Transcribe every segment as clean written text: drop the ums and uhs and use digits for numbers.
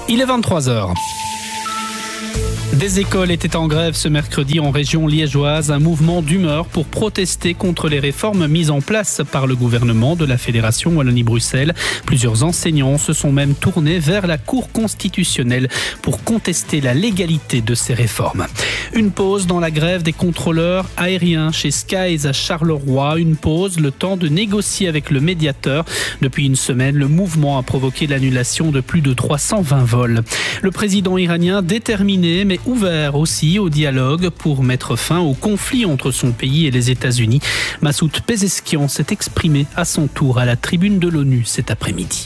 Il est 23h. Des écoles étaient en grève ce mercredi en région liégeoise, un mouvement d'humeur pour protester contre les réformes mises en place par le gouvernement de la Fédération Wallonie-Bruxelles. Plusieurs enseignants se sont même tournés vers la Cour constitutionnelle pour contester la légalité de ces réformes. Une pause dans la grève des contrôleurs aériens chez Skies à Charleroi. Une pause, le temps de négocier avec le médiateur. Depuis une semaine, le mouvement a provoqué l'annulation de plus de 320 vols. Le président iranien déterminé mais ouvert aussi au dialogue pour mettre fin au conflit entre son pays et les États-Unis. Massoud Pezeshkian s'est exprimé à son tour à la tribune de l'ONU cet après-midi.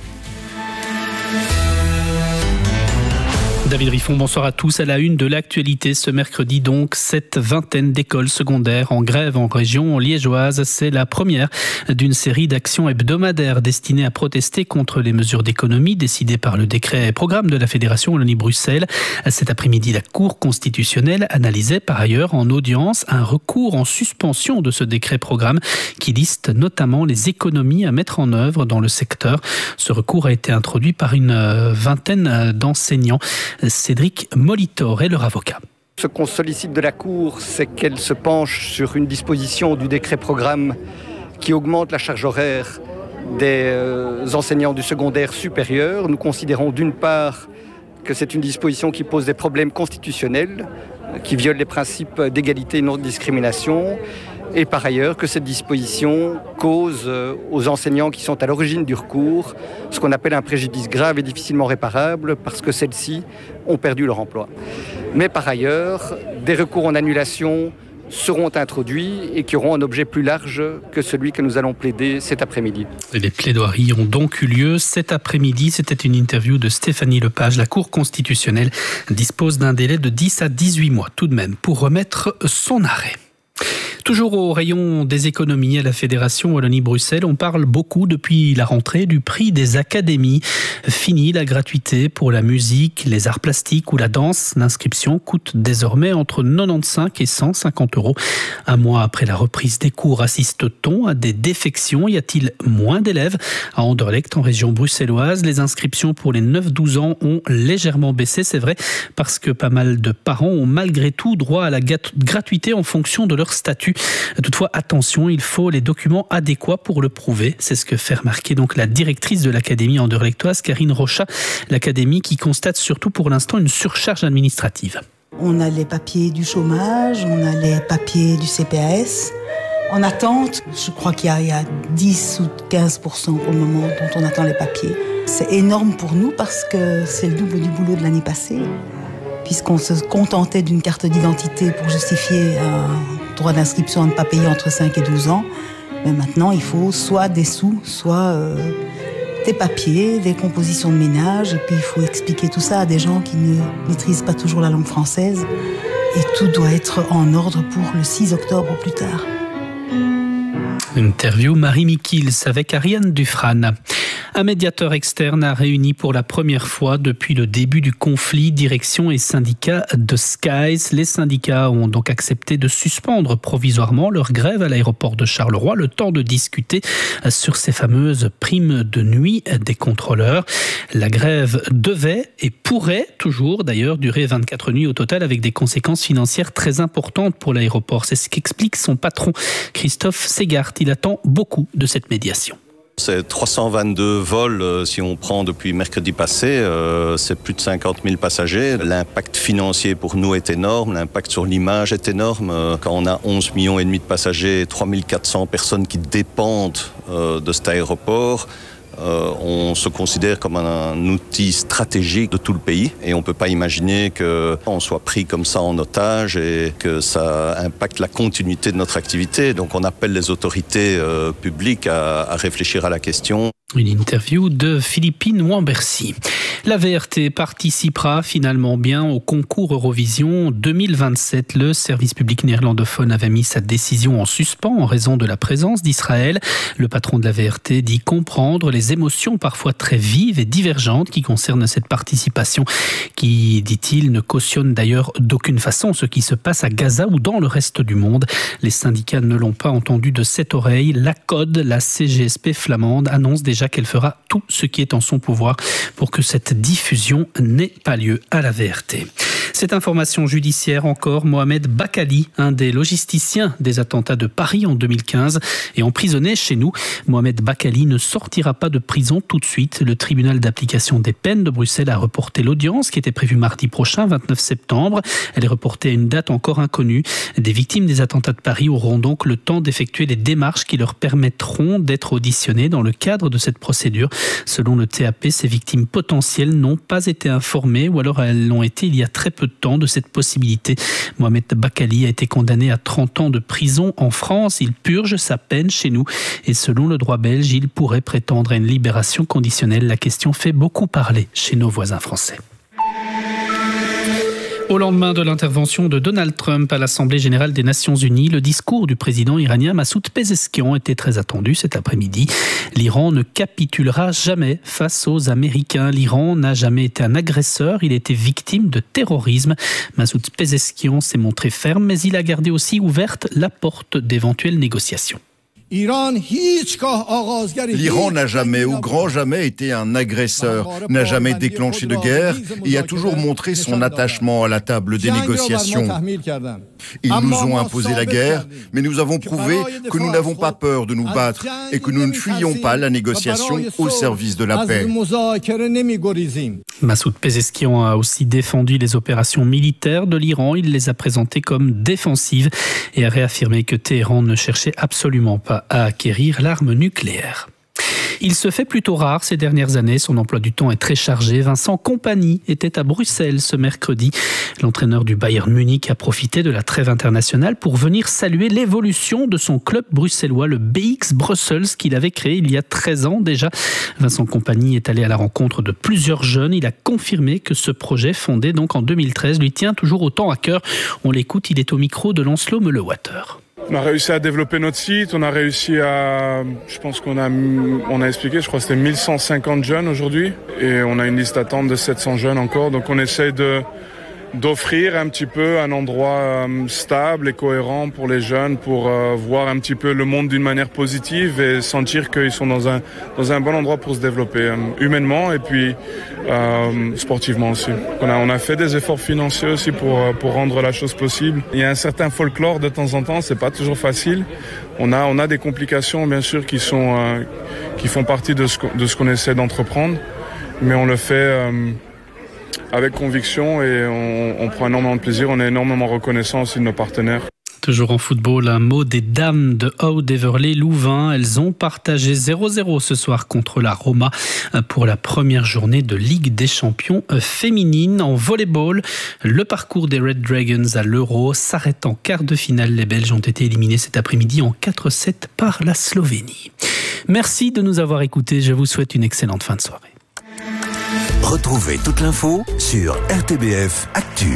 David Riffon, bonsoir à tous. À la une de l'actualité ce mercredi, donc, cette vingtaine d'écoles secondaires en grève en région liégeoise. C'est la première d'une série d'actions hebdomadaires destinées à protester contre les mesures d'économie décidées par le décret et programme de la Fédération Wallonie-Bruxelles. Cet après-midi, la Cour constitutionnelle analysait par ailleurs en audience un recours en suspension de ce décret-programme qui liste notamment les économies à mettre en œuvre dans le secteur. Ce recours a été introduit par une vingtaine d'enseignants. Cédric Molitor est leur avocat. Ce qu'on sollicite de la Cour, c'est qu'elle se penche sur une disposition du décret-programme qui augmente la charge horaire des enseignants du secondaire supérieur. Nous considérons d'une part que c'est une disposition qui pose des problèmes constitutionnels, qui viole les principes d'égalité et non-discrimination, et par ailleurs que cette disposition cause aux enseignants qui sont à l'origine du recours ce qu'on appelle un préjudice grave et difficilement réparable parce que celles-ci ont perdu leur emploi. Mais par ailleurs, des recours en annulation seront introduits et qui auront un objet plus large que celui que nous allons plaider cet après-midi. Et les plaidoiries ont donc eu lieu cet après-midi. C'était une interview de Stéphanie Lepage. La Cour constitutionnelle dispose d'un délai de 10 à 18 mois tout de même pour remettre son arrêt. Toujours au rayon des économies à la Fédération Wallonie-Bruxelles, on parle beaucoup depuis la rentrée du prix des académies. Fini la gratuité pour la musique, les arts plastiques ou la danse. L'inscription coûte désormais entre 95 et 150 €. Un mois après la reprise des cours, assiste-t-on à des défections? Y a-t-il moins d'élèves? À Anderlecht, en région bruxelloise, les inscriptions pour les 9-12 ans ont légèrement baissé, c'est vrai, parce que pas mal de parents ont malgré tout droit à la gratuité en fonction de leur statut. Toutefois, attention, il faut les documents adéquats pour le prouver. C'est ce que fait remarquer donc la directrice de l'académie anderlechtoise, Karine Rochat. L'académie qui constate surtout pour l'instant une surcharge administrative. On a les papiers du chômage, on a les papiers du CPAS. En attente, je crois qu'il y a 10 ou 15% pour le moment dont on attend les papiers. C'est énorme pour nous parce que c'est le double du boulot de l'année passée, puisqu'on se contentait d'une carte d'identité pour justifier un droit d'inscription à ne pas payer entre 5 et 12 ans. Mais maintenant, il faut soit des sous, soit des papiers, des compositions de ménage. Et puis, il faut expliquer tout ça à des gens qui ne maîtrisent pas toujours la langue française. Et tout doit être en ordre pour le 6 octobre au plus tard. Interview Marie Mikils avec Ariane Dufrane. Un médiateur externe a réuni pour la première fois depuis le début du conflit direction et syndicats de Skies. Les syndicats ont donc accepté de suspendre provisoirement leur grève à l'aéroport de Charleroi, le temps de discuter sur ces fameuses primes de nuit des contrôleurs. La grève devait et pourrait toujours d'ailleurs durer 24 nuits au total avec des conséquences financières très importantes pour l'aéroport. C'est ce qu'explique son patron Christophe Segart. Il attend beaucoup de cette médiation. C'est 322 vols si on prend depuis mercredi passé, c'est plus de 50 000 passagers. L'impact financier pour nous est énorme, l'impact sur l'image est énorme. Quand on a 11,5 millions de passagers, 3400 personnes qui dépendent de cet aéroport, on se considère comme un outil stratégique de tout le pays et on ne peut pas imaginer qu'on soit pris comme ça en otage et que ça impacte la continuité de notre activité. Donc on appelle les autorités publiques à réfléchir à la question. Une interview de Philippine Wambercy. La VRT participera finalement bien au concours Eurovision 2027. Le service public néerlandophone avait mis sa décision en suspens en raison de la présence d'Israël. Le patron de la VRT dit comprendre les émotions parfois très vives et divergentes qui concernent cette participation, qui, dit-il, ne cautionne d'ailleurs d'aucune façon ce qui se passe à Gaza ou dans le reste du monde. Les syndicats ne l'ont pas entendu de cette oreille. La CODE, la CGSP flamande, annonce déjà qu'elle fera tout ce qui est en son pouvoir pour que cette cette diffusion n'ait pas lieu à la VRT. Cette information judiciaire encore, Mohamed Bakali, un des logisticiens des attentats de Paris en 2015, est emprisonné chez nous. Mohamed Bakali ne sortira pas de prison tout de suite. Le tribunal d'application des peines de Bruxelles a reporté l'audience qui était prévue mardi prochain, 29 septembre. Elle est reportée à une date encore inconnue. Des victimes des attentats de Paris auront donc le temps d'effectuer les démarches qui leur permettront d'être auditionnées dans le cadre de cette procédure. Selon le TAP, ces victimes potentielles n'ont pas été informées ou alors elles l'ont été il y a très peu de temps de cette possibilité. Mohamed Bakali a été condamné à 30 ans de prison en France. Il purge sa peine chez nous et selon le droit belge, il pourrait prétendre à une libération conditionnelle. La question fait beaucoup parler chez nos voisins français. Au lendemain de l'intervention de Donald Trump à l'Assemblée générale des Nations unies, le discours du président iranien Massoud Pezeshkian était très attendu cet après-midi. L'Iran ne capitulera jamais face aux Américains. L'Iran n'a jamais été un agresseur, il était victime de terrorisme. Massoud Pezeshkian s'est montré ferme, mais il a gardé aussi ouverte la porte d'éventuelles négociations. L'Iran n'a jamais, au grand jamais, été un agresseur, n'a jamais déclenché de guerre et a toujours montré son attachement à la table des négociations. Ils nous ont imposé la guerre, mais nous avons prouvé que nous n'avons pas peur de nous battre et que nous ne fuyons pas la négociation au service de la paix. Massoud Pezeshkian a aussi défendu les opérations militaires de l'Iran. Il les a présentées comme défensives et a réaffirmé que Téhéran ne cherchait absolument pas à acquérir l'arme nucléaire. Il se fait plutôt rare ces dernières années. Son emploi du temps est très chargé. Vincent Kompany était à Bruxelles ce mercredi. L'entraîneur du Bayern Munich a profité de la trêve internationale pour venir saluer l'évolution de son club bruxellois, le BX Brussels, qu'il avait créé il y a 13 ans déjà. Vincent Kompany est allé à la rencontre de plusieurs jeunes. Il a confirmé que ce projet, fondé donc en 2013, lui tient toujours autant à cœur. On l'écoute, il est au micro de Lancelot Meulewater. On a réussi à développer notre site, on a réussi à, je pense qu'on a expliqué, je crois que c'était 1150 jeunes aujourd'hui et on a une liste d'attente de 700 jeunes encore, donc on essaie d'offrir un petit peu un endroit stable et cohérent pour les jeunes pour voir un petit peu le monde d'une manière positive et sentir qu'ils sont dans un bon endroit pour se développer humainement et puis sportivement aussi. On a fait des efforts financiers aussi pour rendre la chose possible. Il y a un certain folklore de temps en temps, c'est pas toujours facile. On a des complications bien sûr qui font partie de ce qu'on essaie d'entreprendre, mais on le fait avec conviction et on prend énormément de plaisir. On est énormément reconnaissant aussi de nos partenaires. Toujours en football, un mot des dames de Haut-Déverlé-Louvain. Elles ont partagé 0-0 ce soir contre la Roma pour la première journée de Ligue des champions féminines. En volleyball, le parcours des Red Dragons à l'Euro s'arrête en quart de finale. Les Belges ont été éliminés cet après-midi en 4-7 par la Slovénie. Merci de nous avoir écoutés. Je vous souhaite une excellente fin de soirée. Retrouvez toute l'info sur RTBF Actu.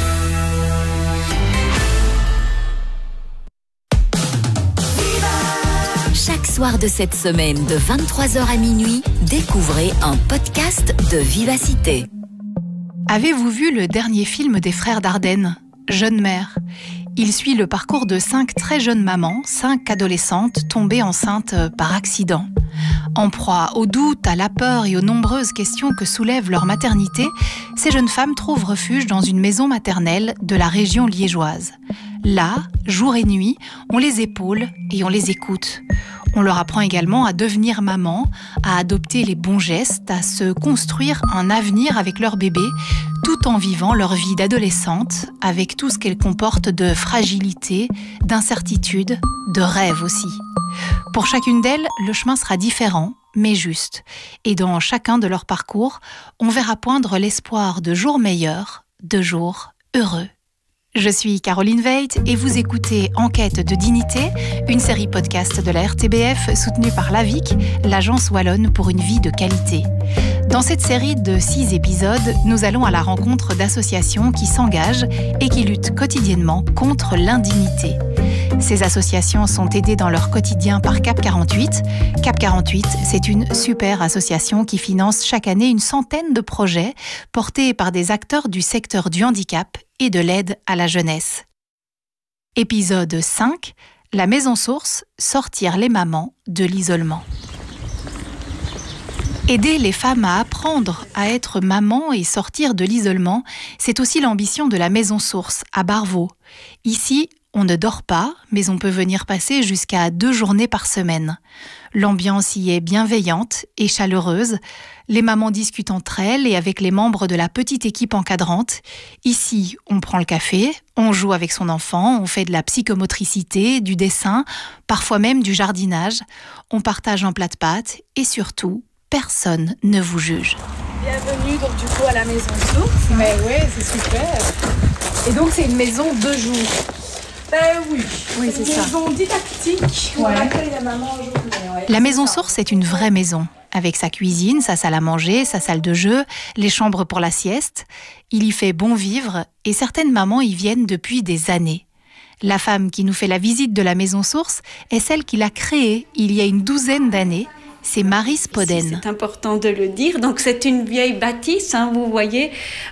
Chaque soir de cette semaine, de 23h à minuit, découvrez un podcast de Vivacité. Avez-vous vu le dernier film des frères Dardenne, Jeune mère ? Il suit le parcours de 5 très jeunes mamans, 5 adolescentes tombées enceintes par accident. En proie au doute, à la peur et aux nombreuses questions que soulève leur maternité, ces jeunes femmes trouvent refuge dans une maison maternelle de la région liégeoise. Là, jour et nuit, on les épaule et on les écoute. On leur apprend également à devenir maman, à adopter les bons gestes, à se construire un avenir avec leur bébé, tout en vivant leur vie d'adolescente, avec tout ce qu'elle comporte de fragilité, d'incertitude, de rêve aussi. Pour chacune d'elles, le chemin sera différent, mais juste. Et dans chacun de leurs parcours, on verra poindre l'espoir de jours meilleurs, de jours heureux. Je suis Caroline Veit et vous écoutez Enquête de dignité, une série podcast de la RTBF soutenue par l'AVIC, l'Agence wallonne pour une vie de qualité. Dans cette série de 6 épisodes, nous allons à la rencontre d'associations qui s'engagent et qui luttent quotidiennement contre l'indignité. Ces associations sont aidées dans leur quotidien par Cap 48. Cap 48, c'est une super association qui finance chaque année une centaine de projets portés par des acteurs du secteur du handicap et de l'aide à la jeunesse. Épisode 5, la maison source, sortir les mamans de l'isolement. Aider les femmes à apprendre à être maman et sortir de l'isolement, c'est aussi l'ambition de la Maison Source à Barvaux. Ici, on ne dort pas, mais on peut venir passer jusqu'à 2 journées par semaine. L'ambiance y est bienveillante et chaleureuse. Les mamans discutent entre elles et avec les membres de la petite équipe encadrante. Ici, on prend le café, on joue avec son enfant, on fait de la psychomotricité, du dessin, parfois même du jardinage. On partage un plat de pâtes et surtout, personne ne vous juge. Bienvenue donc du coup à la Maison Source. Mais ouais, c'est super. Et donc c'est une maison 2 jours. Oui, c'est ça. Une maison didactique où on accueille la maman en journée. Ouais. La Maison Source est une vraie maison, avec sa cuisine, sa salle à manger, sa salle de jeu, les chambres pour la sieste. Il y fait bon vivre et certaines mamans y viennent depuis des années. La femme qui nous fait la visite de la Maison Source est celle qui l'a créée il y a une 12aine d'années. C'est Marie Spoden. C'est important de le dire. Donc c'est une vieille bâtisse, hein, vous voyez.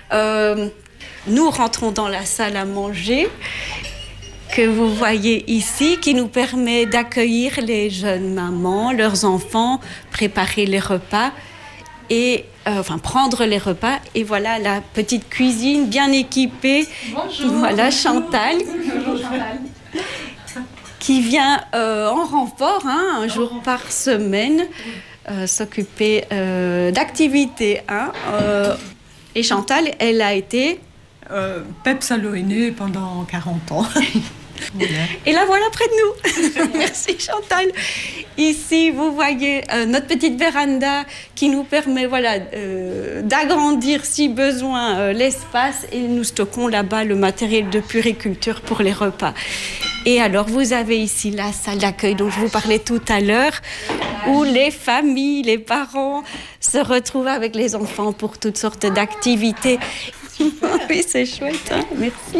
Nous rentrons dans la salle à manger que vous voyez ici, qui nous permet d'accueillir les jeunes mamans, leurs enfants, préparer les repas et prendre les repas. Et voilà la petite cuisine bien équipée. Bonjour. Voilà Chantal. Bonjour Chantal. Qui vient en renfort, un jour par semaine, s'occuper d'activités. Et Chantal, elle a été PEPS à l'ONU pendant 40 ans. Et la voilà près de nous. Merci Chantal. Ici, vous voyez notre petite véranda qui nous permet d'agrandir si besoin l'espace, et nous stockons là-bas le matériel de puériculture pour les repas. Et alors, vous avez ici la salle d'accueil dont je vous parlais tout à l'heure, où les familles, les parents se retrouvent avec les enfants pour toutes sortes d'activités. Oui, c'est chouette, hein, merci.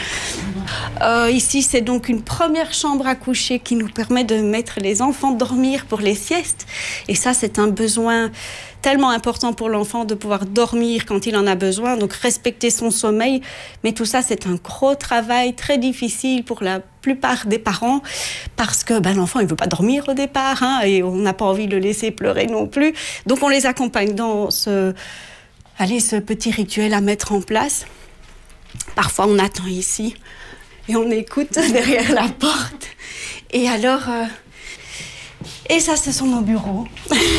Ici, c'est donc une première chambre à coucher qui nous permet de mettre les enfants dormir pour les siestes. Et ça, c'est un besoin tellement important pour l'enfant de pouvoir dormir quand il en a besoin, donc respecter son sommeil. Mais tout ça, c'est un gros travail très difficile pour la plupart des parents parce que l'enfant, il ne veut pas dormir au départ, hein, et on n'a pas envie de le laisser pleurer non plus. Donc, on les accompagne dans ce petit rituel à mettre en place. Parfois, on attend ici et on écoute derrière la porte. Et alors... Et ça, ce sont nos bureaux.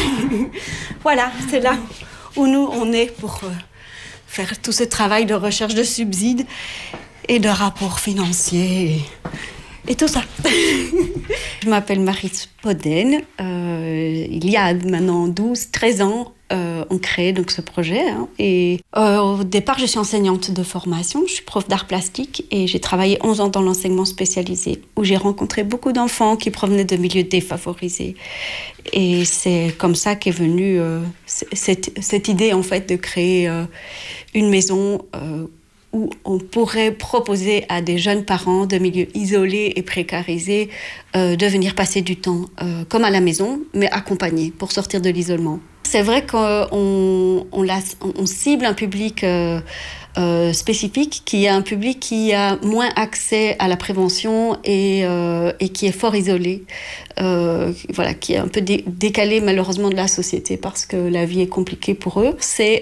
Voilà, c'est là où nous, on est pour faire tout ce travail de recherche de subsides et de rapports financiers et tout ça. Je m'appelle Marie Spoden. Il y a maintenant 13 ans, on crée donc ce projet. Hein, et au départ, je suis enseignante de formation. Je suis prof d'art plastique et j'ai travaillé 11 ans dans l'enseignement spécialisé, où j'ai rencontré beaucoup d'enfants qui provenaient de milieux défavorisés. Et c'est comme ça qu'est venue cette idée en fait de créer une maison où on pourrait proposer à des jeunes parents de milieux isolés et précarisés de venir passer du temps comme à la maison, mais accompagnés pour sortir de l'isolement. C'est vrai qu'on cible un public spécifique, qui est un public qui a moins accès à la prévention et qui est fort isolé, qui est un peu décalé malheureusement de la société parce que la vie est compliquée pour eux. C'est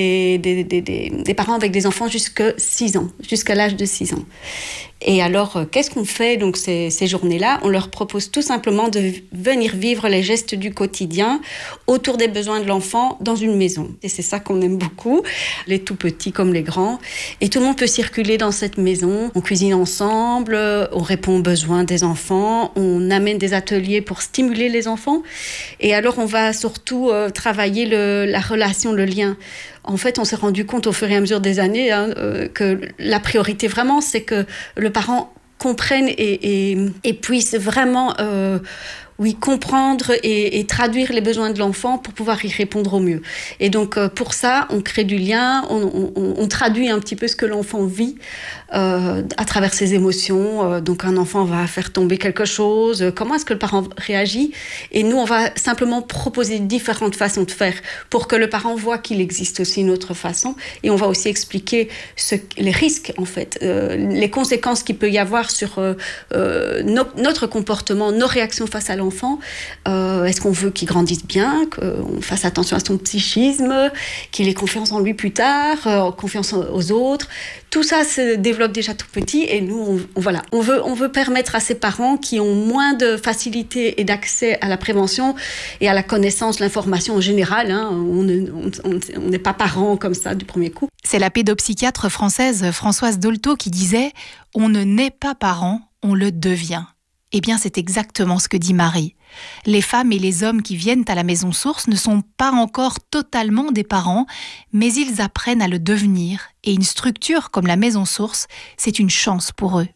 des parents avec des enfants jusqu'à l'âge de 6 ans. Et alors, qu'est-ce qu'on fait donc ces journées-là ? On leur propose tout simplement de venir vivre les gestes du quotidien autour des besoins de l'enfant dans une maison. Et c'est ça qu'on aime beaucoup, les tout petits comme les grands. Et tout le monde peut circuler dans cette maison. On cuisine ensemble, on répond aux besoins des enfants, on amène des ateliers pour stimuler les enfants. Et alors, on va surtout travailler la relation, le lien. En fait, on s'est rendu compte au fur et à mesure des années que la priorité vraiment, c'est que le parent comprenne et puisse vraiment comprendre et traduire les besoins de l'enfant pour pouvoir y répondre au mieux. Et donc, pour ça, on crée du lien, on traduit un petit peu ce que l'enfant vit à travers ses émotions. Donc, un enfant va faire tomber quelque chose. Comment est-ce que le parent réagit ? Et nous, on va simplement proposer différentes façons de faire pour que le parent voit qu'il existe aussi une autre façon. Et on va aussi expliquer les risques, en fait, les conséquences qu'il peut y avoir sur notre comportement, nos réactions face à l'enfant, l'enfant. Est-ce qu'on veut qu'il grandisse bien, qu'on fasse attention à son psychisme, qu'il ait confiance en lui plus tard, confiance aux autres. Tout ça se développe déjà tout petit et nous, on veut permettre à ces parents qui ont moins de facilité et d'accès à la prévention et à la connaissance, l'information en général. On n'est pas parents comme ça du premier coup. C'est la pédopsychiatre française Françoise Dolto qui disait « On ne naît pas parent, on le devient ». Eh bien, c'est exactement ce que dit Marie. Les femmes et les hommes qui viennent à la maison source ne sont pas encore totalement des parents, mais ils apprennent à le devenir. Et une structure comme la maison source, c'est une chance pour eux.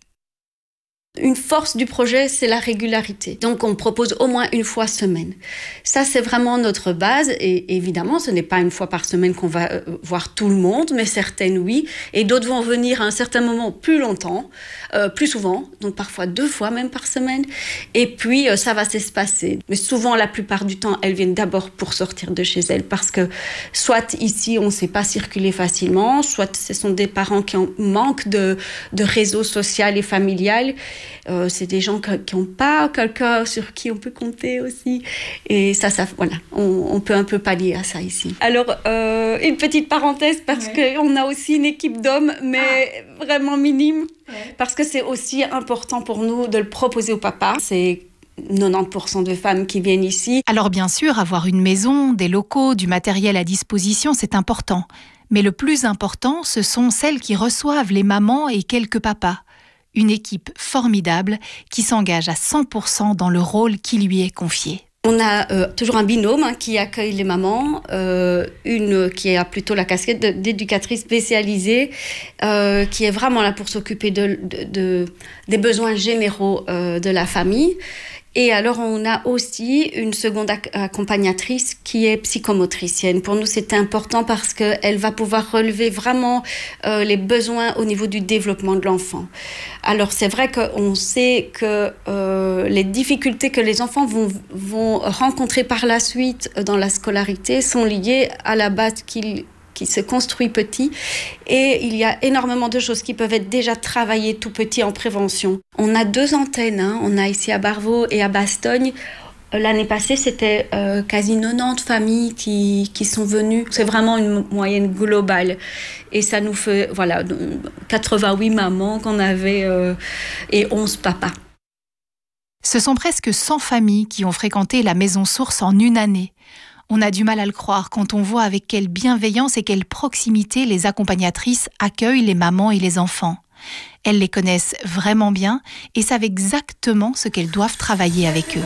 Une force du projet, c'est la régularité. Donc, on propose au moins une fois semaine. Ça, c'est vraiment notre base. Et évidemment, ce n'est pas une fois par semaine qu'on va voir tout le monde, mais certaines, oui. Et d'autres vont venir à un certain moment plus longtemps, plus souvent. Donc, parfois 2 fois même par semaine. Et puis, ça va s'espacer. Mais souvent, la plupart du temps, elles viennent d'abord pour sortir de chez elles. Parce que soit ici, on ne sait pas circuler facilement, soit ce sont des parents qui manquent de réseau social et familial. C'est des gens qui n'ont pas quelqu'un sur qui on peut compter aussi. Et ça voilà, on peut un peu pallier à ça ici. Alors, une petite parenthèse, parce qu'on a aussi une équipe d'hommes, mais vraiment minime, parce que c'est aussi important pour nous de le proposer au papa. C'est 90% de femmes qui viennent ici. Alors bien sûr, avoir une maison, des locaux, du matériel à disposition, c'est important. Mais le plus important, ce sont celles qui reçoivent les mamans et quelques papas. Une équipe formidable qui s'engage à 100% dans le rôle qui lui est confié. On a toujours un binôme qui accueille les mamans, une qui a plutôt la casquette d'éducatrice spécialisée, qui est vraiment là pour s'occuper des besoins généraux de la famille. Et alors, on a aussi une seconde accompagnatrice qui est psychomotricienne. Pour nous, c'est important parce qu'elle va pouvoir relever vraiment les besoins au niveau du développement de l'enfant. Alors, c'est vrai qu'on sait que les difficultés que les enfants vont rencontrer par la suite dans la scolarité sont liées à la base qui se construit petit, et il y a énormément de choses qui peuvent être déjà travaillées tout petit en prévention. On a 2 antennes, on a ici à Barvaux et à Bastogne. L'année passée, c'était quasi 90 familles qui sont venues. C'est vraiment une moyenne globale. Et ça nous fait 88 mamans qu'on avait et 11 papas. Ce sont presque 100 familles qui ont fréquenté la maison source en une année. On a du mal à le croire quand on voit avec quelle bienveillance et quelle proximité les accompagnatrices accueillent les mamans et les enfants. Elles les connaissent vraiment bien et savent exactement ce qu'elles doivent travailler avec eux.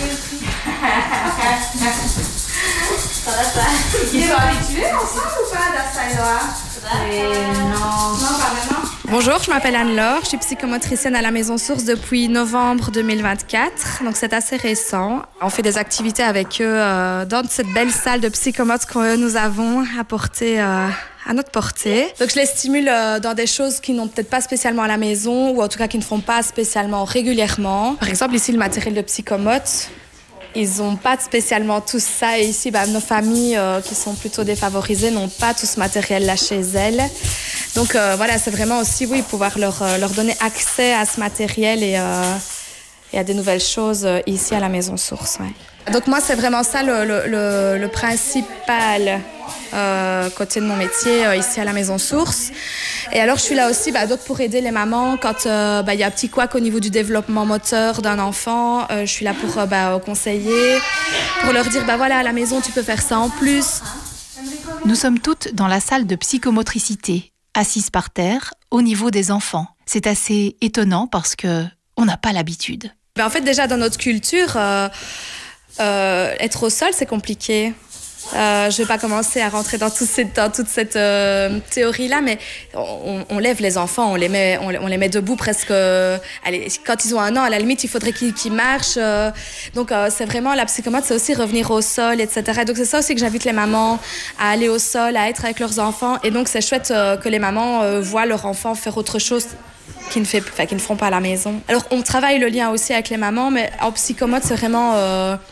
Ils sont habitués ensemble ou pas dans ça, non, pas vraiment. Bonjour, je m'appelle Anne-Laure, je suis psychomotricienne à la Maison Source depuis novembre 2024, donc c'est assez récent. On fait des activités avec eux dans cette belle salle de psychomote que nous avons apportée à notre portée. Donc je les stimule dans des choses qui n'ont peut-être pas spécialement à la maison, ou en tout cas qui ne font pas spécialement régulièrement. Par exemple, ici, le matériel de psychomote. Ils n'ont pas spécialement tout ça. Et ici, nos familles qui sont plutôt défavorisées n'ont pas tout ce matériel-là chez elles. Donc c'est vraiment aussi, pouvoir leur donner accès à ce matériel et à des nouvelles choses ici à la Maison Source. Ouais. Donc moi, c'est vraiment ça le principal côté de mon métier ici à la Maison Source. Et alors, je suis là aussi donc pour aider les mamans quand y a un petit couac au niveau du développement moteur d'un enfant. Je suis là pour conseiller, pour leur dire à la maison, tu peux faire ça en plus. Nous sommes toutes dans la salle de psychomotricité, assises par terre, au niveau des enfants. C'est assez étonnant parce qu'on n'a pas l'habitude. En fait, déjà, dans notre culture, être au sol, c'est compliqué. Je ne vais pas commencer à rentrer dans toute cette théorie-là, mais on lève les enfants, on les met debout presque. Allez, quand ils ont 1 an, à la limite, il faudrait qu'ils marchent. Donc, c'est vraiment la psychomote, c'est aussi revenir au sol, etc. Donc, c'est ça aussi que j'invite les mamans à aller au sol, à être avec leurs enfants. Et donc, c'est chouette que les mamans voient leur enfant faire autre chose qu'ils ne font pas à la maison. Alors, on travaille le lien aussi avec les mamans, mais en psychomote, c'est vraiment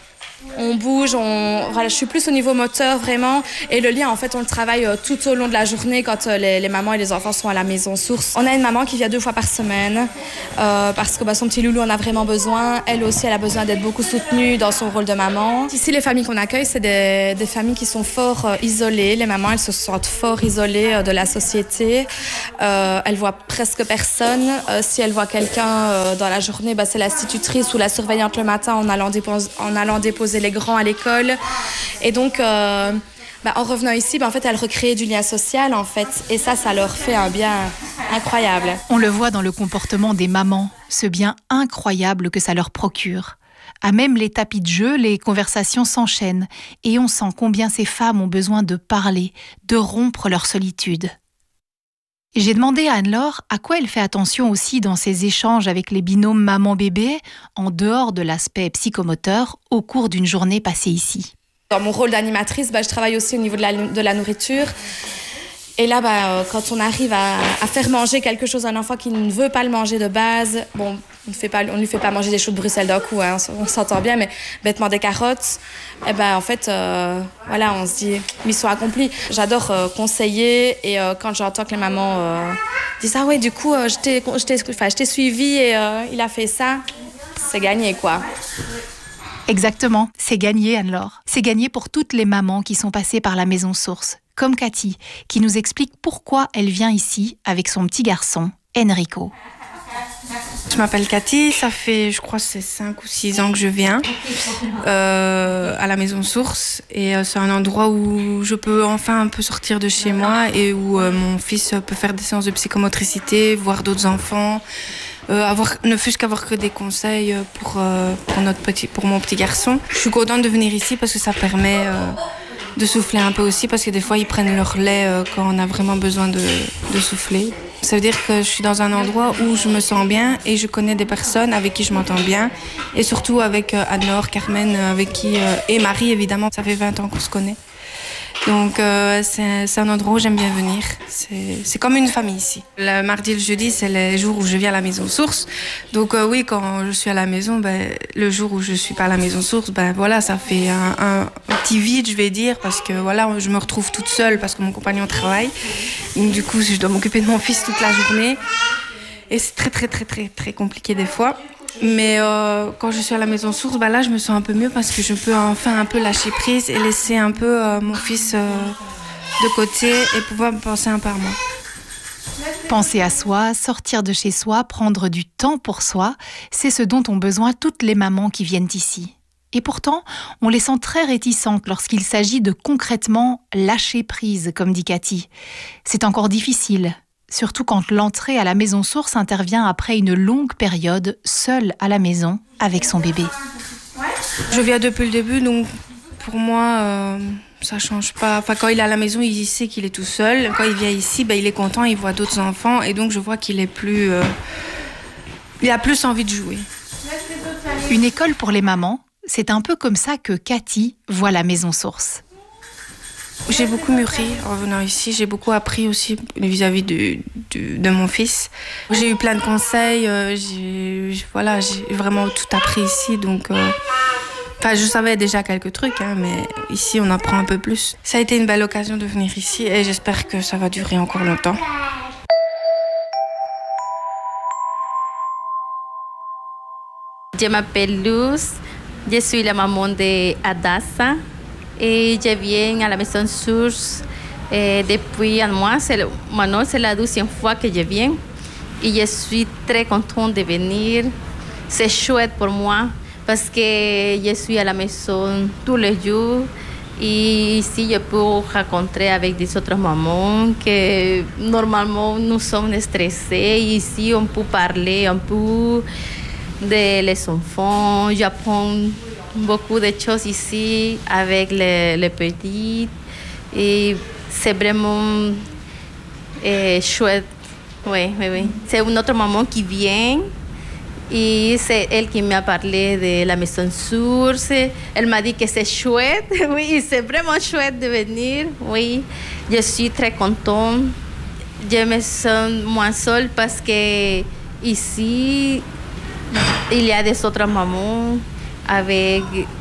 On bouge, voilà, je suis plus au niveau moteur vraiment. Et le lien, en fait, on le travaille tout au long de la journée quand les mamans et les enfants sont à la maison source. On a une maman qui vient 2 fois par semaine parce que son petit loulou en a vraiment besoin. Elle aussi, elle a besoin d'être beaucoup soutenue dans son rôle de maman. Ici, les familles qu'on accueille, c'est des familles qui sont fort isolées. Les mamans, elles se sentent fort isolées de la société. Elles voient presque personne. Si elles voient quelqu'un dans la journée, c'est l'institutrice ou la surveillante le matin en allant déposer les grands à l'école. Et donc, en revenant ici, en fait, elles recréent du lien social, en fait. Et ça leur fait un bien incroyable. On le voit dans le comportement des mamans, ce bien incroyable que ça leur procure. À même les tapis de jeu, les conversations s'enchaînent. Et on sent combien ces femmes ont besoin de parler, de rompre leur solitude. J'ai demandé à Anne-Laure à quoi elle fait attention aussi dans ses échanges avec les binômes maman-bébé, en dehors de l'aspect psychomoteur, au cours d'une journée passée ici. Dans mon rôle d'animatrice, je travaille aussi au niveau de la nourriture. Et là, quand on arrive à faire manger quelque chose à un enfant qui ne veut pas le manger de base, on ne lui fait pas manger des choux de Bruxelles d'un coup, hein, on s'entend bien, mais bêtement des carottes, en fait, on se dit mission accomplie. J'adore conseiller et quand j'entends que les mamans disent ah ouais, du coup, je t'ai suivi et il a fait ça, c'est gagné quoi. Exactement, c'est gagné Anne-Laure. C'est gagné pour toutes les mamans qui sont passées par la maison source, comme Cathy, qui nous explique pourquoi elle vient ici avec son petit garçon, Enrico. Je m'appelle Cathy, ça fait, je crois, c'est 5 ou 6 ans que je viens à la maison source. Et c'est un endroit où je peux enfin un peu sortir de chez moi et où mon fils peut faire des séances de psychomotricité, voir d'autres enfants, ne fût-ce qu'avoir que des conseils pour mon petit garçon. Je suis contente de venir ici parce que ça permet de souffler un peu aussi, parce que des fois ils prennent leur lait quand on a vraiment besoin de souffler. Ça veut dire que je suis dans un endroit où je me sens bien et je connais des personnes avec qui je m'entends bien, et surtout avec Anne-Laure, Carmen, et Marie évidemment, ça fait 20 ans qu'on se connaît. Donc c'est un endroit où j'aime bien venir. C'est comme une famille ici. Le mardi et le jeudi, c'est les jours où je viens à la maison source. Donc oui, quand je suis à la maison, le jour où je suis pas à la maison source, voilà, ça fait un petit vide, je vais dire, parce que voilà, je me retrouve toute seule parce que mon compagnon travaille. Donc du coup, je dois m'occuper de mon fils toute la journée. Et c'est très très très très très compliqué des fois. Mais quand je suis à la maison source, là je me sens un peu mieux parce que je peux enfin un peu lâcher prise et laisser un peu mon fils de côté et pouvoir me penser un peu à moi. Penser à soi, sortir de chez soi, prendre du temps pour soi, c'est ce dont ont besoin toutes les mamans qui viennent ici. Et pourtant, on les sent très réticentes lorsqu'il s'agit de concrètement lâcher prise, comme dit Cathy. C'est encore difficile. Surtout quand l'entrée à la maison source intervient après une longue période seule à la maison avec son bébé. Je viens depuis le début, donc pour moi, ça change pas. Enfin, quand il est à la maison, il sait qu'il est tout seul. Quand il vient ici, il est content, il voit d'autres enfants, et donc je vois qu'il est plus, il a plus envie de jouer. Une école pour les mamans, c'est un peu comme ça que Cathy voit la maison source. J'ai beaucoup mûri en venant ici, j'ai beaucoup appris aussi vis-à-vis de mon fils. J'ai eu plein de conseils, j'ai vraiment tout appris ici, donc je savais déjà quelques trucs, mais ici on apprend un peu plus. Ça a été une belle occasion de venir ici et j'espère que ça va durer encore longtemps. Je m'appelle Luz, je suis la maman de Adassa. Et je viens à la maison source depuis un mois. Maintenant, c'est la 12e fois que je viens. Et je suis très contente de venir. C'est chouette pour moi parce que je suis à la maison tous les jours. Et ici, je peux rencontrer avec des autres mamans que normalement nous sommes stressés. Ici, on peut parler un peu des enfants. J'apprends beaucoup de choses ici avec les petits et c'est vraiment chouette. Oui. C'est une autre maman qui vient et c'est elle qui m'a parlé de la maison source. Elle m'a dit que c'est chouette. Oui, c'est vraiment chouette de venir. Oui, je suis très contente. Je me sens moins seule parce que ici il y a des autres mamans avec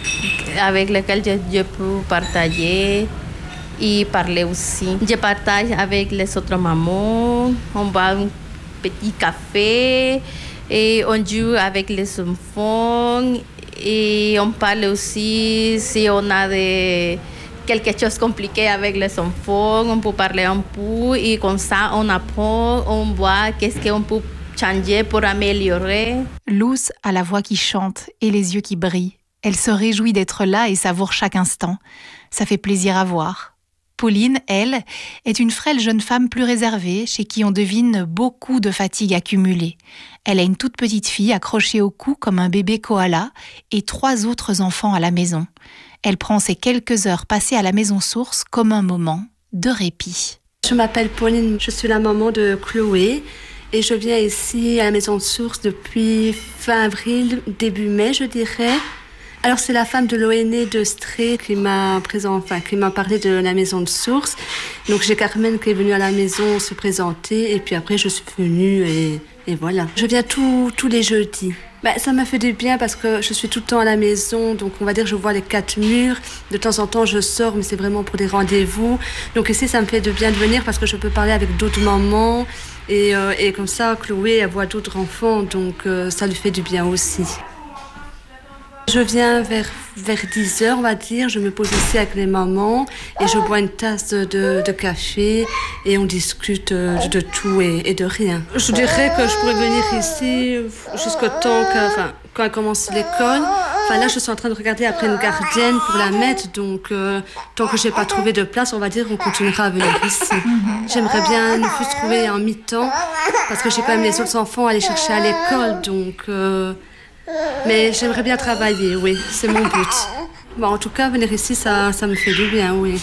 avec lesquels je peux partager et parler aussi. Je partage avec les autres mamans, on boit un petit café et on joue avec les enfants et on parle aussi si on a quelque chose de compliqué avec les enfants, on peut parler un peu et comme ça on apprend, on voit qu'est-ce qu'on peut changer pour améliorer. Luz a la voix qui chante et les yeux qui brillent. Elle se réjouit d'être là et savoure chaque instant. Ça fait plaisir à voir. Pauline, elle, est une frêle jeune femme plus réservée, chez qui on devine beaucoup de fatigue accumulée. Elle a une toute petite fille accrochée au cou comme un bébé koala et 3 autres enfants à la maison. Elle prend ces quelques heures passées à la maison source comme un moment de répit. Je m'appelle Pauline, je suis la maman de Chloé et je viens ici à la maison source depuis fin avril, début mai je dirais. Alors c'est la femme de l'ONE de Stré qui m'a parlé de la maison de source. Donc j'ai Carmen qui est venue à la maison se présenter et puis après je suis venue et voilà. Je viens tous les jeudis. Ça m'a fait du bien parce que je suis tout le temps à la maison, donc on va dire je vois les 4 murs. De temps en temps je sors, mais c'est vraiment pour des rendez-vous. Donc ici ça me fait du bien de venir parce que je peux parler avec d'autres mamans et comme ça Chloé elle voit d'autres enfants, donc ça lui fait du bien aussi. Je viens vers 10h, on va dire. Je me pose ici avec les mamans et je bois une tasse de café et on discute de tout et de rien. Je dirais que je pourrais venir ici jusqu'au temps quand elle commence l'école. Là, je suis en train de regarder après une gardienne pour la mettre. Donc, tant que je n'ai pas trouvé de place, on va dire qu'on continuera à venir ici. J'aimerais bien nous plus trouver en mi-temps parce que j'ai quand même les autres enfants à aller chercher à l'école. Donc... mais j'aimerais bien travailler, oui, c'est mon but. En tout cas, venir ici, ça me fait du bien, oui.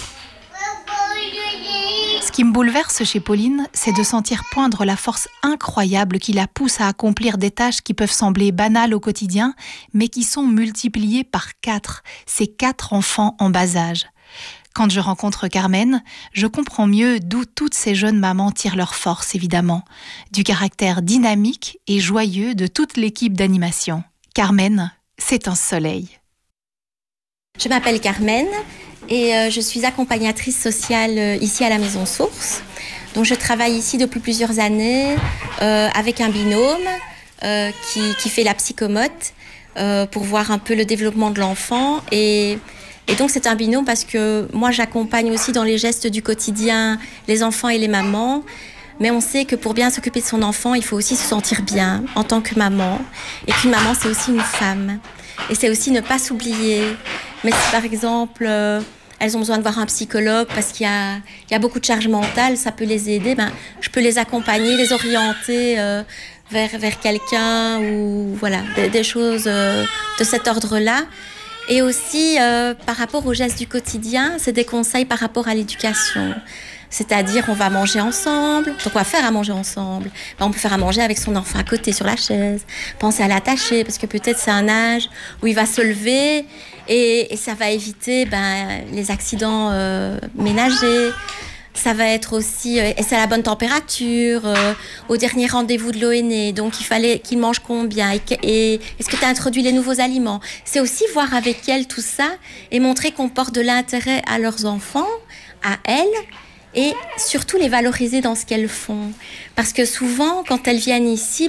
Ce qui me bouleverse chez Pauline, c'est de sentir poindre la force incroyable qui la pousse à accomplir des tâches qui peuvent sembler banales au quotidien, mais qui sont multipliées par 4, ces 4 enfants en bas âge. Quand je rencontre Carmen, je comprends mieux d'où toutes ces jeunes mamans tirent leur force, évidemment, du caractère dynamique et joyeux de toute l'équipe d'animation. Carmen, c'est un soleil. Je m'appelle Carmen et je suis accompagnatrice sociale ici à la Maison Source. Donc je travaille ici depuis plusieurs années avec un binôme qui fait la psychomote pour voir un peu le développement de l'enfant. Et donc c'est un binôme parce que moi j'accompagne aussi dans les gestes du quotidien les enfants et les mamans. Mais on sait que pour bien s'occuper de son enfant, il faut aussi se sentir bien en tant que maman. Et qu'une maman, c'est aussi une femme. Et c'est aussi ne pas s'oublier. Mais si par exemple, elles ont besoin de voir un psychologue parce qu'il y a beaucoup de charge mentale, ça peut les aider. Je peux les accompagner, les orienter vers quelqu'un ou voilà, des choses de cet ordre-là. Et aussi, par rapport aux gestes du quotidien, c'est des conseils par rapport à l'éducation. C'est-à-dire, on va manger ensemble. Donc, on va faire à manger ensemble. On peut faire à manger avec son enfant à côté, sur la chaise. Penser à l'attacher, parce que peut-être c'est un âge où il va se lever et ça va éviter les accidents ménagers. Ça va être aussi, et c'est à la bonne température, au dernier rendez-vous de l'ONE, donc il fallait qu'il mange combien, et est-ce que tu as introduit les nouveaux aliments. C'est aussi voir avec elles tout ça, et montrer qu'on porte de l'intérêt à leurs enfants, à elles, et surtout les valoriser dans ce qu'elles font. Parce que souvent, quand elles viennent ici,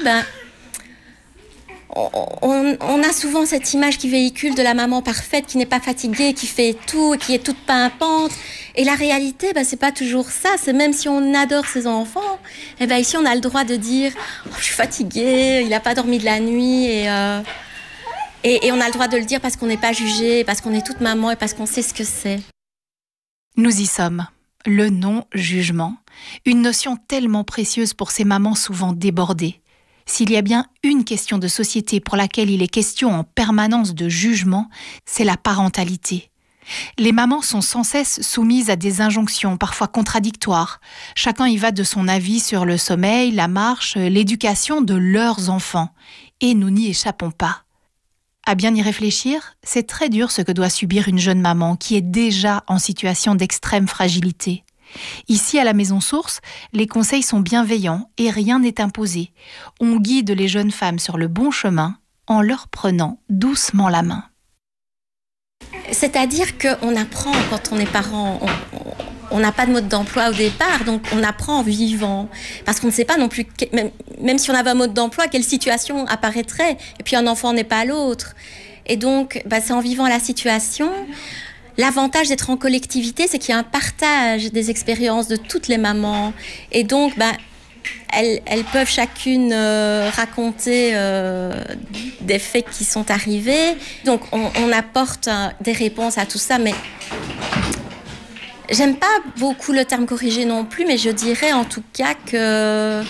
on a souvent cette image qui véhicule de la maman parfaite, qui n'est pas fatiguée, qui fait tout, qui est toute pimpante. Et la réalité, c'est pas toujours ça. C'est même si on adore ses enfants, ici on a le droit de dire « je suis fatiguée, il n'a pas dormi de la nuit ». Et on a le droit de le dire parce qu'on n'est pas jugé, parce qu'on est toute maman et parce qu'on sait ce que c'est. Nous y sommes. Le non-jugement, une notion tellement précieuse pour ces mamans souvent débordées. S'il y a bien une question de société pour laquelle il est question en permanence de jugement, c'est la parentalité. Les mamans sont sans cesse soumises à des injonctions, parfois contradictoires. Chacun y va de son avis sur le sommeil, la marche, l'éducation de leurs enfants. Et nous n'y échappons pas. À bien y réfléchir, c'est très dur ce que doit subir une jeune maman qui est déjà en situation d'extrême fragilité. Ici, à la Maison Source, les conseils sont bienveillants et rien n'est imposé. On guide les jeunes femmes sur le bon chemin en leur prenant doucement la main. C'est-à-dire qu'on apprend quand on est parent, on n'a pas de mode d'emploi au départ, donc on apprend en vivant. Parce qu'on ne sait pas non plus, même si on avait un mode d'emploi, quelle situation apparaîtrait. Et puis un enfant n'est pas l'autre. Et donc, c'est en vivant la situation. L'avantage d'être en collectivité, c'est qu'il y a un partage des expériences de toutes les mamans. Et donc, elles peuvent chacune raconter des faits qui sont arrivés. Donc, on apporte des réponses à tout ça, mais j'aime pas beaucoup le terme corriger non plus, mais je dirais en tout cas que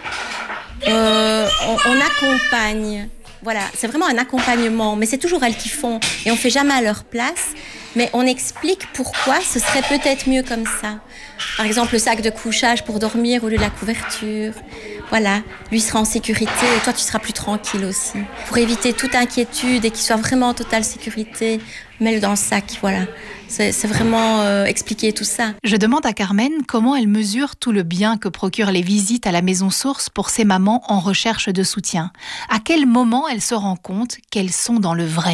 on accompagne. Voilà, c'est vraiment un accompagnement, mais c'est toujours elles qui font et on fait jamais à leur place. Mais on explique pourquoi ce serait peut-être mieux comme ça. Par exemple, le sac de couchage pour dormir au lieu de la couverture. Voilà, lui sera en sécurité et toi, tu seras plus tranquille aussi. Pour éviter toute inquiétude et qu'il soit vraiment en totale sécurité, mets-le dans le sac, voilà. C'est vraiment expliquer tout ça. Je demande à Carmen comment elle mesure tout le bien que procurent les visites à la maison source pour ces mamans en recherche de soutien. À quel moment elle se rend compte qu'elles sont dans le vrai ?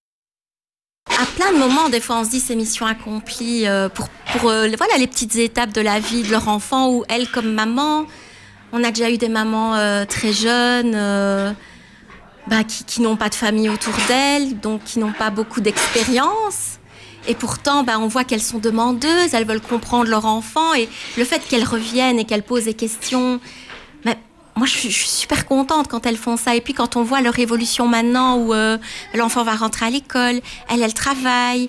À plein de moments, des fois, on se dit c'est mission accomplie pour voilà, les petites étapes de la vie de leur enfant ou elle comme maman. On a déjà eu des mamans très jeunes qui n'ont pas de famille autour d'elles, donc qui n'ont pas beaucoup d'expérience. Et pourtant, on voit qu'elles sont demandeuses, elles veulent comprendre leur enfant. Et le fait qu'elles reviennent et qu'elles posent des questions... Moi, je suis super contente quand elles font ça. Et puis, quand on voit leur évolution maintenant où l'enfant va rentrer à l'école, elle travaille,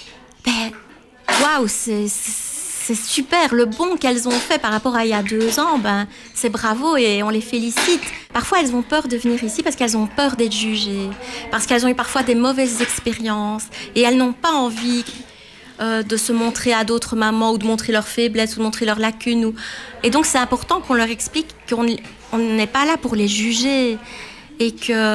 waouh, c'est super. Le bond qu'elles ont fait par rapport à il y a 2 ans, c'est bravo et on les félicite. Parfois, elles ont peur de venir ici parce qu'elles ont peur d'être jugées, parce qu'elles ont eu parfois des mauvaises expériences et elles n'ont pas envie de se montrer à d'autres mamans ou de montrer leurs faiblesses ou de montrer leurs lacunes. Et donc, c'est important qu'on leur explique qu'on n'est pas là pour les juger et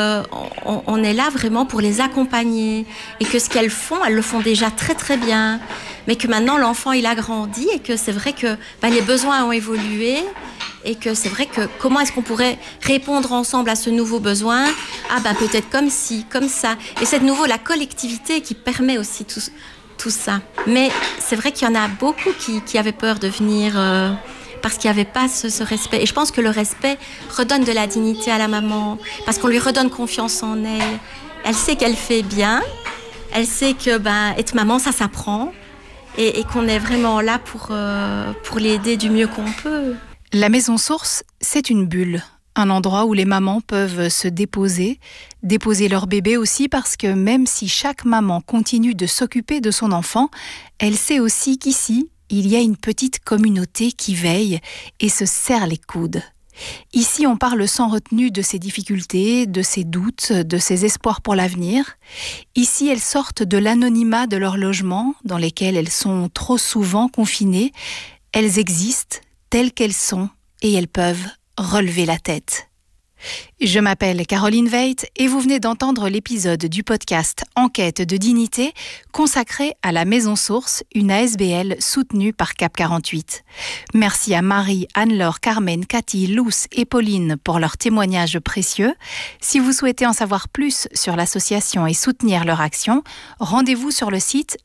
qu'on est là vraiment pour les accompagner et que ce qu'elles font, elles le font déjà très très bien, mais que maintenant l'enfant il a grandi et que c'est vrai que les besoins ont évolué et que c'est vrai que comment est-ce qu'on pourrait répondre ensemble à ce nouveau besoin ? Peut-être comme ci, comme ça. Et c'est de nouveau la collectivité qui permet aussi tout ça. Mais c'est vrai qu'il y en a beaucoup qui avaient peur de venir parce qu'il n'y avait pas ce respect. Et je pense que le respect redonne de la dignité à la maman parce qu'on lui redonne confiance en elle. Elle sait qu'elle fait bien. Elle sait que être maman, ça s'apprend et qu'on est vraiment là pour l'aider du mieux qu'on peut. La maison source, c'est une bulle. Un endroit où les mamans peuvent se déposer leur bébé aussi parce que même si chaque maman continue de s'occuper de son enfant, elle sait aussi qu'ici, il y a une petite communauté qui veille et se serre les coudes. Ici, on parle sans retenue de ses difficultés, de ses doutes, de ses espoirs pour l'avenir. Ici, elles sortent de l'anonymat de leur logement, dans lesquels elles sont trop souvent confinées. Elles existent telles qu'elles sont et elles peuvent relever la tête. Je m'appelle Caroline Veit et vous venez d'entendre l'épisode du podcast Enquête de dignité consacré à la Maison Source, une ASBL soutenue par Cap 48. Merci à Marie, Anne-Laure, Carmen, Cathy, Luce et Pauline pour leurs témoignages précieux. Si vous souhaitez en savoir plus sur l'association et soutenir leur action, rendez-vous sur le site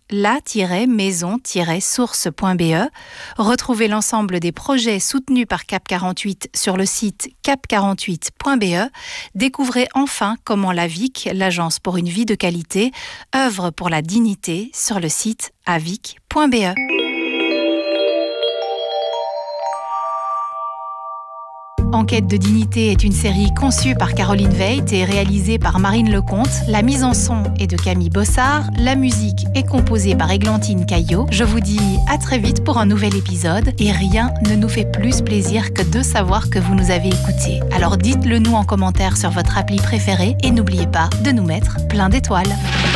la-maison-source.be. Retrouvez l'ensemble des projets soutenus par Cap 48 sur le site cap48.be. Découvrez enfin comment l'AVIC, l'Agence pour une vie de qualité, œuvre pour la dignité sur le site avic.be. Enquête de dignité est une série conçue par Caroline Veit et réalisée par Marine Lecomte. La mise en son est de Camille Bossard. La musique est composée par Églantine Caillot. Je vous dis à très vite pour un nouvel épisode. Et rien ne nous fait plus plaisir que de savoir que vous nous avez écoutés. Alors dites-le nous en commentaire sur votre appli préférée et n'oubliez pas de nous mettre plein d'étoiles.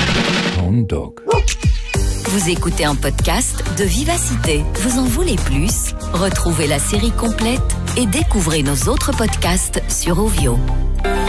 Vous écoutez un podcast de Vivacité. Vous en voulez plus ? Retrouvez la série complète et découvrez nos autres podcasts sur Ovio.